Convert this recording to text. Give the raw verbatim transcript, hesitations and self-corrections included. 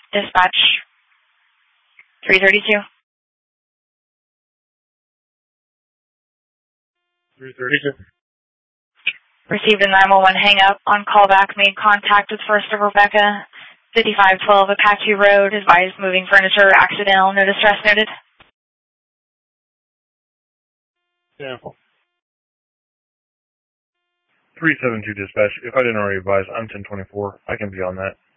Dispatch three thirty-two. three thirty-two. Received a nine one one hang-up. On callback, made contact with First of Rebecca, fifty-five twelve Apache Road. Advised moving furniture, accidental, no distress noted. Sample. three seven two dispatch. If I didn't already advise, I'm ten twenty-four. I can be on that.